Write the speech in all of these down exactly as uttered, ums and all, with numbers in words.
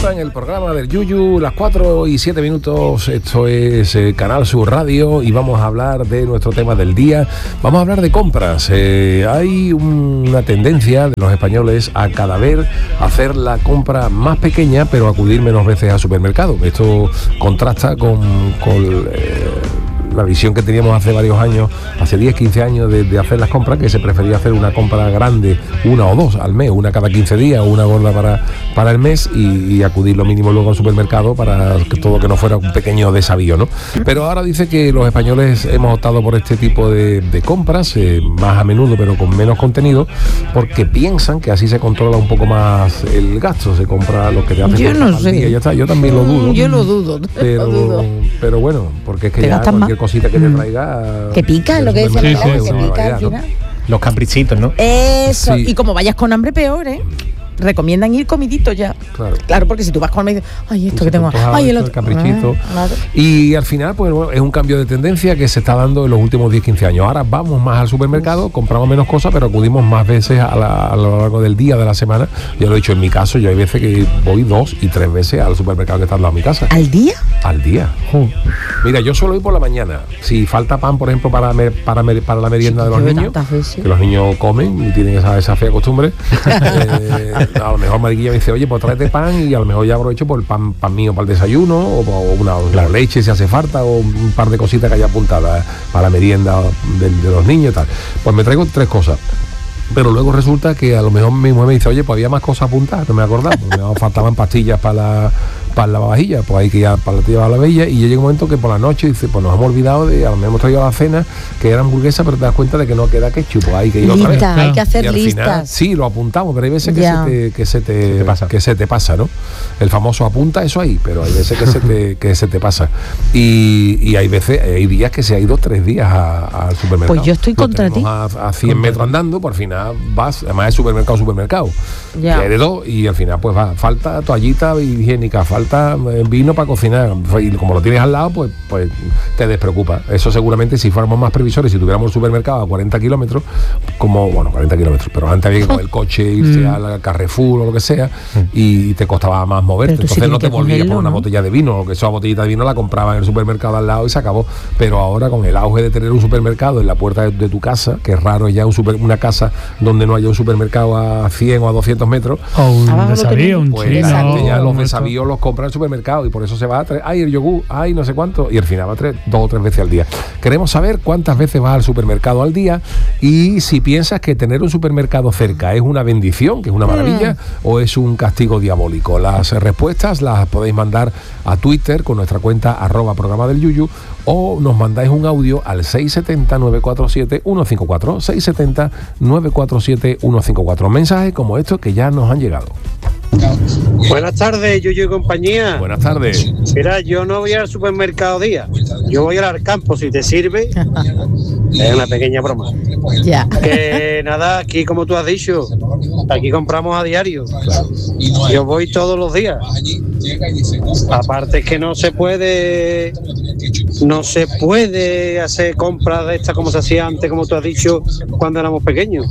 en el programa del Yuyu, las cuatro y siete minutos. Esto es eh, Canal Sur Radio y vamos a hablar de nuestro tema del día. Vamos a hablar de compras. Eh, hay una tendencia de los españoles a cada vez hacer la compra más pequeña, pero acudir menos veces al supermercado. Esto contrasta con, con eh, la visión que teníamos hace varios años, hace diez, quince años de, de hacer las compras, que se prefería hacer una compra grande, una o dos al mes, una cada quince días, una gorda para, para el mes y, y acudir lo mínimo luego al supermercado para que todo que no fuera un pequeño desavío, ¿no? Pero ahora dice que los españoles hemos optado por este tipo de, de compras, eh, más a menudo pero con menos contenido, porque piensan que así se controla un poco más el gasto, se compra lo que te hace. Yo no sé. Día, ya está. Yo también lo dudo. Yo lo dudo. Pero, lo dudo. pero bueno, porque es que ¿Te ya gastas cualquier más? cosita que te traiga... Que pica, lo que dice sí, la sí, que sí, pica al ¿no? final. Los caprichitos, ¿no? Eso, Sí. y como vayas con hambre, peor, ¿eh? Recomiendan ir comidito ya. Claro. Claro, porque si tú vas con hambre, ay, esto que tengo, Antojado, ay, el esto, otro. el caprichito. Ah, claro. Y al final, pues bueno, es un cambio de tendencia que se está dando en los últimos diez, quince años. Ahora vamos más al supermercado, compramos menos cosas, pero acudimos más veces a, la, a lo largo del día, de la semana. Ya lo he dicho, en mi caso, yo hay veces que voy dos y tres veces al supermercado que está al lado de mi casa. ¿Al día? Al día. Mira, yo suelo ir por la mañana. Si falta pan, por ejemplo, para, mer, para, mer, para la merienda de los niños, que los niños comen y tienen esa, esa fea costumbre, eh, a lo mejor Mariquilla me dice, oye, pues tráete pan, y a lo mejor ya aprovecho por el pan, pan mío para el desayuno, o, o una, una leche si hace falta, o un par de cositas que haya apuntadas para la merienda de, de los niños y tal. Pues me traigo tres cosas. Pero luego resulta que a lo mejor mi mujer me dice, oye, pues había más cosas apuntadas, no me acordaba, porque me faltaban pastillas para la, para la lavavajilla, pues hay que ir a, para la lavavajilla, y llega un momento que por la noche dice, pues nos hemos olvidado de, a lo mejor hemos traído a la cena, que era hamburguesa, pero te das cuenta de que no queda ketchup, pues hay que ir Lista, otra vez. hay Claro. que hacer Y al listas. final, sí, lo apuntamos, pero hay veces que Ya. se te, que se te, Se te pasa. que se te pasa, ¿no? El famoso apunta eso ahí, pero hay veces que se te, que se te pasa. Y, y hay veces, hay días que se ha ido tres días a- al supermercado. Pues yo estoy Lo contra tenemos A, a cien metros andando, por final vas, además es supermercado, supermercado. Ya. Que hay de dos, y al final pues va, falta toallita higiénica, falta eh, vino para cocinar, y como lo tienes al lado, pues, pues te despreocupa. Eso seguramente si fuéramos más previsores, si tuviéramos el supermercado a cuarenta kilómetros, como, bueno, cuarenta kilómetros, pero antes había que coger el coche, irse al Carrefour o lo que sea, y te costaba más moverte. Pero tú sí Entonces no tienes te que volvías por cogerlo, una ¿no? botella de vino, que esa botellita de vino la compraba en el supermercado al lado y se acabó. Pero ahora con el auge de tener un supermercado en la puerta de, de tu casa, que es raro ya un super, una casa donde no haya un supermercado a cien o a doscientos metros, O un Abajo lo desafío, tenéis. un pues chino. la gente ya los un esto. desavíos los compra en el supermercado, y por eso se va a traer, ay, el yogur, ay, no sé cuánto, y al final va a traer dos o tres veces al día. Queremos saber cuántas veces vas al supermercado al día, y si piensas que tener un supermercado cerca es una bendición, que es una maravilla, o es un castigo diabólico. Las respuestas las podéis mandar a Twitter con nuestra cuenta arroba programa del Yuyu, o nos mandáis un audio al seis siete cero, nueve cuatro siete, uno cinco cuatro, seis siete cero, nueve cuatro siete, uno cinco cuatro. Mensajes como estos que ya nos han llegado. Buenas tardes, Yuyu y compañía. Buenas tardes. Mira, yo no voy al supermercado día, yo voy al campo, si te sirve. Es una pequeña broma. Ya. Que nada, aquí como tú has dicho, aquí compramos a diario. Yo voy todos los días. Aparte es que no se puede, no se puede hacer compras de estas como se hacía antes, como tú has dicho, cuando éramos pequeños.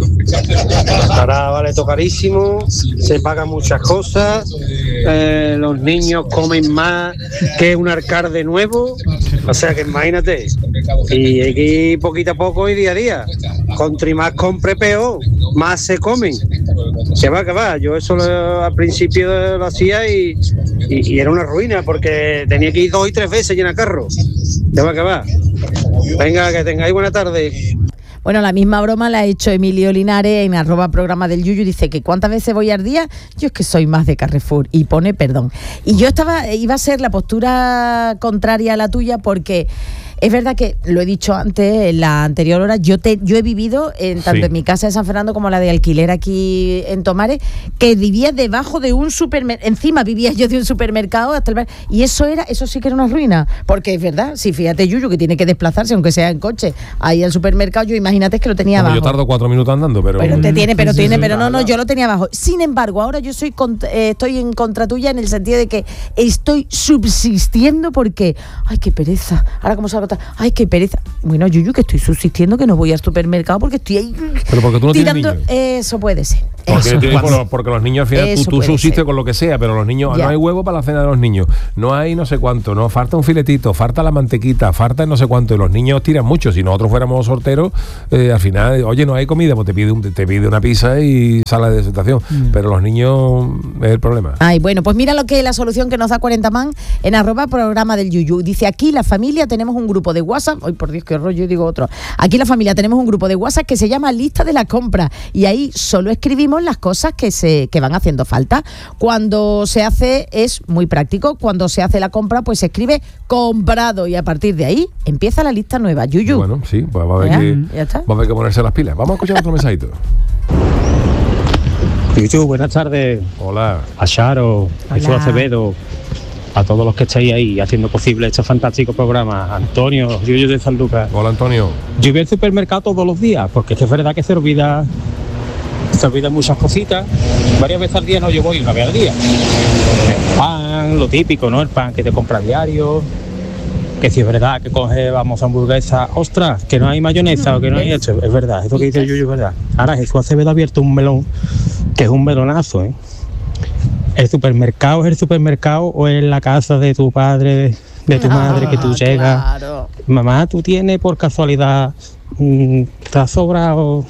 Ahora vale todo carísimo, se pagan muchas cosas, eh, los niños comen más que un alcalde nuevo, o sea que imagínate. Y hay que ir poquito a poco y día a día. Contra más compre peor, más se comen. Se va a acabar. Yo eso lo- al principio lo hacía y, y, y era una ruina porque tenía que ir dos y tres veces llenar carro. Se va a acabar. Venga, que tengáis buena tarde. Bueno, la misma broma la ha hecho Emilio Linares en arroba programa del Yuyu. Dice que ¿cuántas veces voy al día? Yo es que soy más de Carrefour. Y pone perdón. Y yo estaba, iba a ser la postura contraria a la tuya porque es verdad que, lo he dicho antes, en la anterior hora, yo te, yo he vivido en, tanto Sí. en mi casa de San Fernando como la de alquiler aquí en Tomares, que vivía debajo de un supermercado, encima vivía yo de un supermercado hasta el bar, y eso era, eso sí que era una ruina, porque es verdad, si fíjate Yuyu que tiene que desplazarse, aunque sea en coche, ahí al supermercado, yo imagínate que lo tenía Como abajo. yo tardo cuatro minutos andando, pero... Pero te tiene, pero Sí, tiene, sí, pero no, no, nada. yo lo tenía abajo. Sin embargo, ahora yo soy cont- eh, estoy en contra tuya en el sentido de que estoy subsistiendo porque, ay, qué pereza. Ahora como salgo tal. Ay, qué pereza. Bueno, Yuyu, que estoy subsistiendo, que no voy al supermercado porque estoy ahí. Pero porque tú no tirando. tienes niños. Eso puede ser. Porque, Eso tiene, puede ser. porque los niños al final tú, tú subsistes con lo que sea, pero los niños, ya. No hay huevo para la cena de los niños, no hay no sé cuánto, no falta un filetito, falta la mantequita, falta no sé cuánto, y los niños tiran mucho. Si nosotros fuéramos sorteros, eh, al final, oye, no hay comida, pues te pide, un, te pide una pizza y sala de desertación, mm. pero los niños es el problema. Ay, bueno, pues mira lo que la solución que nos da cuarenta man en arroba programa del Yuyu. Dice, aquí la familia tenemos un grupo de WhatsApp, ay por Dios, qué rollo, digo otro. Aquí la familia tenemos un grupo de WhatsApp que se llama Lista de la Compra, y ahí solo escribimos las cosas que se que van haciendo falta. Cuando se hace, es muy práctico, cuando se hace la compra, pues se escribe comprado, y a partir de ahí empieza la lista nueva. Yuyu. Bueno, sí, pues va a haber, que, ¿Ya está? Va a haber que ponerse las pilas. Vamos a escuchar otro mensajito. Yuyu, buenas tardes. Hola. A Charo, a Jesús Acevedo, a todos los que estáis ahí haciendo posible este fantástico programa. Antonio, Yuyu de San Lucas. Hola, Antonio. Yo voy al supermercado todos los días, porque es que es verdad que se olvida, se olvidan muchas cositas. Varias veces al día, no, yo voy una vez al día. El pan, lo típico, ¿no? El pan que te compra diario. Que si es verdad que coge, vamos, hamburguesa, ostras, que no hay mayonesa o que no hay esto, es verdad, eso que dice Yuyu es verdad. Ahora Jesús Acevedo ha abierto un melón, que es un melonazo, ¿eh? ¿El supermercado es el supermercado o es la casa de tu padre, de, de tu ah, madre, que tú llegas? Claro. Mamá, ¿tú tienes por casualidad, mmm, te has sobrado?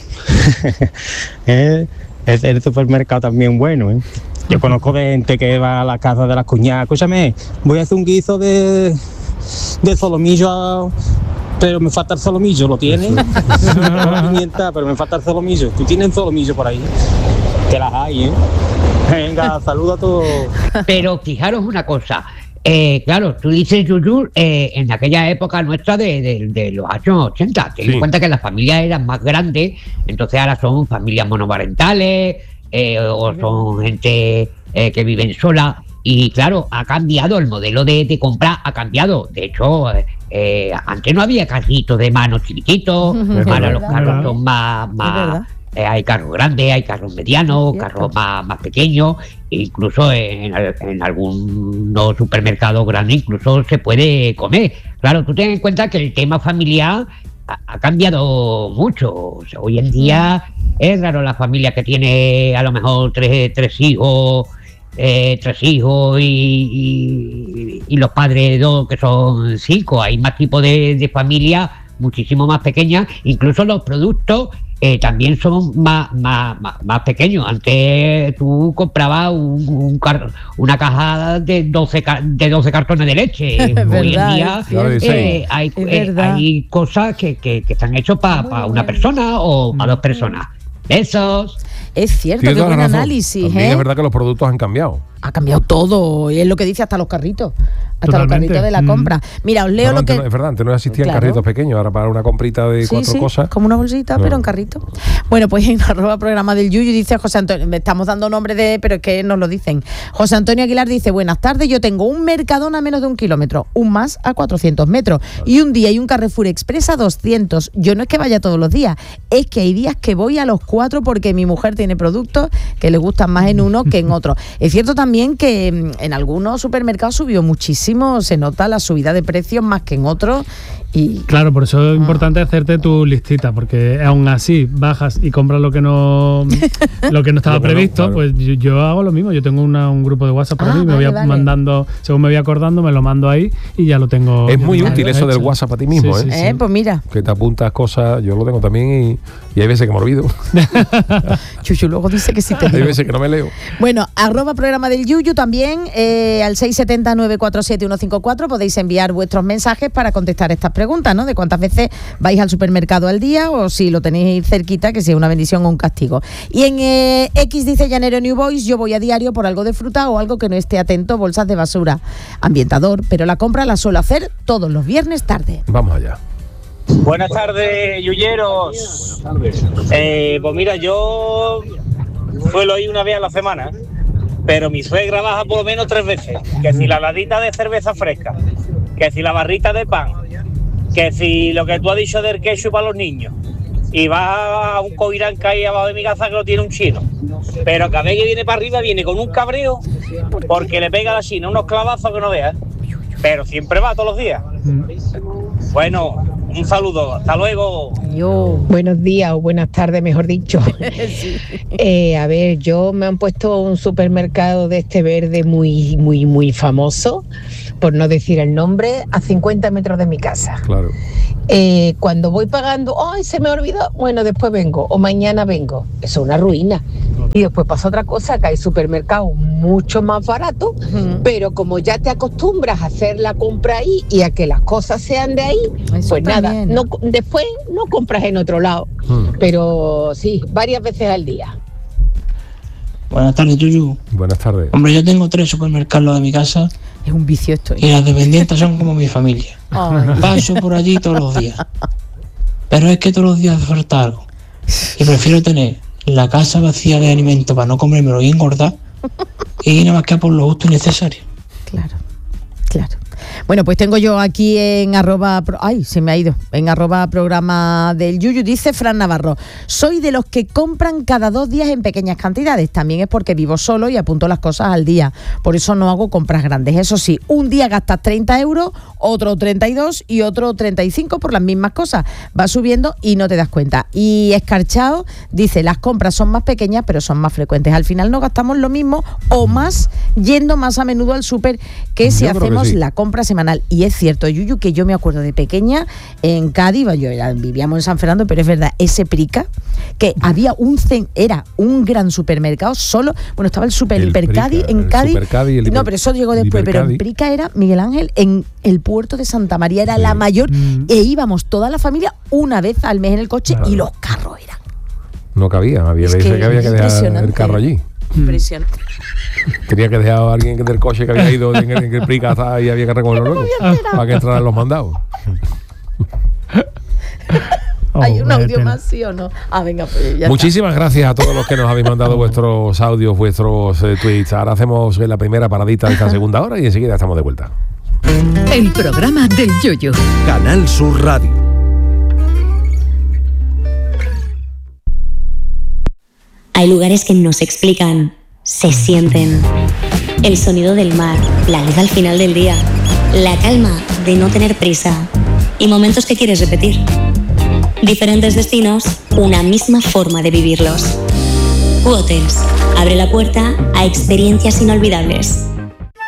¿Eh? Es el supermercado también bueno, ¿eh? Yo conozco gente que va a la casa de las cuñadas, escúchame, voy a hacer un guiso de... de solomillo, pero me falta el solomillo, ¿lo tienes? pimienta, pero me falta el solomillo. ¿Tú tienes solomillo por ahí? Que las hay, ¿eh? Venga, saluda a todos. Pero fijaros una cosa, eh, claro, tú dices, Yuyu, eh, en aquella época nuestra de, de, de los años ochenta, ten sí. en cuenta que las familias eran más grandes, entonces ahora son familias monoparentales, eh, o son gente eh, que viven sola. Y claro, ha cambiado el modelo de, de compra, ha cambiado. De hecho, eh, antes no había carritos de mano chiquititos, ahora los carros son más... más eh, hay carros grandes, hay carros medianos, carros más, más pequeños, e incluso en, en algunos supermercados grandes incluso se puede comer. Claro, tú ten en cuenta que el tema familiar ha, ha cambiado mucho. O sea, hoy en día es raro la familia que tiene a lo mejor tres, tres hijos... Eh, tres hijos y, y, y los padres dos que son cinco. Hay más tipos de, de familias muchísimo más pequeñas, incluso los productos eh, también son más, más, más, más pequeños. Antes tú comprabas un, un car- una caja de doce, de doce cartones de leche. Hoy verdad, en día eh, hay, eh, hay cosas que, que, que están hechas para pa una persona o para dos personas. Besos. Es cierto, qué buen análisis. También ¿eh? Es verdad que los productos han cambiado. Ha cambiado todo, y es lo que dice hasta los carritos. Hasta Totalmente. Los carritos de la compra. Mm. Mira, os leo no, lo que... No, es verdad, antes no existían claro. carritos pequeños, ahora para una comprita de sí, cuatro sí, cosas. Como una bolsita, no. pero en carrito. Bueno, pues en arroba programa del Yuyu dice José Antonio, me estamos dando nombre de, pero es que nos lo dicen. José Antonio Aguilar dice, buenas tardes, yo tengo un Mercadona a menos de un kilómetro, un Más a cuatrocientos metros, y un día hay un Carrefour Express a doscientos. Yo no es que vaya todos los días, es que hay días que voy a los cuatro porque mi mujer tiene productos que le gustan más en uno que en otro. Es cierto también que en algunos supermercados subió muchísimo, se nota la subida de precios más que en otros. Y claro, por eso es importante hacerte tu listita, porque aún así bajas y compras lo que no lo que no estaba previsto, no, claro. Pues yo, yo hago lo mismo. Yo tengo una, un grupo de WhatsApp para ah, mí, me vale, voy vale. mandando, según me voy acordando, me lo mando ahí y ya lo tengo. Es muy útil eso del WhatsApp para ti mismo, sí, ¿eh? Sí, eh sí. Pues mira. Que te apuntas cosas, yo lo tengo también y, y hay veces que me olvido. Chuchu luego dice que sí te Hay veces que no me leo. Bueno, arroba programa del Yuyu también, eh, al seis siete cero, nueve cuatro siete, uno cinco cuatro podéis enviar vuestros mensajes para contestar estas preguntas, ¿no? De cuántas veces vais al supermercado al día o si lo tenéis cerquita, que sea una bendición o un castigo. Y en eh, X dice Llanero New Boys, yo voy a diario por algo de fruta o algo que no esté atento, bolsas de basura, ambientador, pero la compra la suelo hacer todos los viernes tarde. Vamos allá. Buenas tardes, yuyeros. Buenas tardes. Eh, pues mira, yo suelo ir una vez a la semana, pero mi suegra baja por lo menos tres veces. Que si la ladita de cerveza fresca, que si la barrita de pan, que si lo que tú has dicho del ketchup para los niños, y va a un coirán que hay abajo de mi casa que lo tiene un chino, pero cada vez que viene para arriba viene con un cabreo porque le pega a la china unos clavazos que no veas, pero siempre va todos los días. Bueno, un saludo, hasta luego. Yo. Buenos días o buenas tardes, mejor dicho. Sí. eh, a ver, yo me han puesto un supermercado de este verde muy, muy, muy famoso, por no decir el nombre, a cincuenta metros de mi casa. Claro. Eh, cuando voy pagando, ¡ay, se me olvidó! Bueno, después vengo, o mañana vengo. Eso es una ruina. Y después pasa otra cosa, que hay supermercados mucho más baratos, uh-huh. pero como ya te acostumbras a hacer la compra ahí y a que las cosas sean de ahí, eso pues nada, bien, ¿no? No, después no compras en otro lado. Uh-huh. Pero sí, varias veces al día. Buenas tardes, Yuyu. Buenas tardes. Hombre, yo tengo tres supermercados de mi casa. Es un vicio esto. ¿eh? Y las dependientes son como mi familia. Ay. Paso por allí todos los días. Pero es que todos los días hace falta algo. Y prefiero tener la casa vacía de alimentos para no comérmelo y engordar y nada más que por lo justo y necesario. Claro, claro. Bueno, pues tengo yo aquí en arroba, ay, se me ha ido, en arroba programa del Yuyu, dice Fran Navarro, soy de los que compran cada dos días en pequeñas cantidades, también es porque vivo solo y apunto las cosas al día, por eso no hago compras grandes, eso sí, un día gastas treinta euros, otro treinta y dos y otro treinta y cinco por las mismas cosas, va subiendo y no te das cuenta. Y Escarchao dice, las compras son más pequeñas pero son más frecuentes, al final no gastamos lo mismo o más yendo más a menudo al súper que si hacemos que sí. la compra semanal. Y es cierto, Yuyu, que yo me acuerdo de pequeña en Cádiz, yo era, vivíamos en San Fernando, pero es verdad, ese Prica, que había un era un gran supermercado solo, bueno, estaba el Super el Hipercadi en el Cádiz, Supercadi, el no, pero eso llegó después, pero en Prica era, Miguel Ángel, en el puerto de Santa María, era sí. la mayor, mm. e íbamos toda la familia una vez al mes en el coche, claro. y los carros eran. No cabía, había veces que, que había que dejar el carro allí. Impresionante. Tenía que dejar a alguien del coche que había ido en el, en el Prica hasta y había que recogerlo luego para que entraran los mandados. Oh, ¿hay un audio más, sí o no? Ah, venga, pues ya Muchísimas está. Gracias a todos los que nos habéis mandado vuestros audios, vuestros eh, tweets. Ahora hacemos la primera paradita de esta segunda hora y enseguida estamos de vuelta. El programa del Yoyo. Canal Sur Radio. Hay lugares que no se explican, se sienten. El sonido del mar, la luz al final del día, la calma de no tener prisa y momentos que quieres repetir. Diferentes destinos, una misma forma de vivirlos. Q Hotels abre la puerta a experiencias inolvidables.